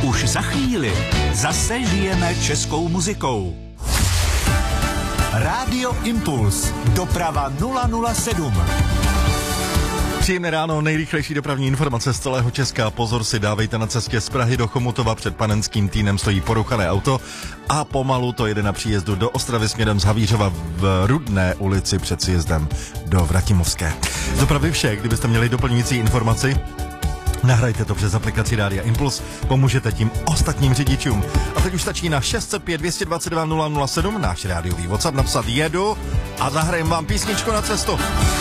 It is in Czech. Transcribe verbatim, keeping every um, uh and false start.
Už za chvíli zase žijeme českou muzikou. Rádio Impuls. Doprava nula nula sedm. Příjemné ráno, nejrychlejší dopravní informace z celého Česka. Pozor si dávejte, na cestě z Prahy do Chomutova před Panenským Týnem stojí porouchané auto a pomalu to jede na příjezdu do Ostravy směrem z Havířova v Rudné ulici před sjezdem do Vratimovské. Z dopravy vše, kdybyste měli doplňující informaci, nahrajte to přes aplikaci Rádia Impuls, pomůžete tím ostatním řidičům. A teď už stačí na šest set pět dvě dva dva nula nula sedm náš rádiový WhatsApp napsat jedu a zahrajem vám písničku na cestu.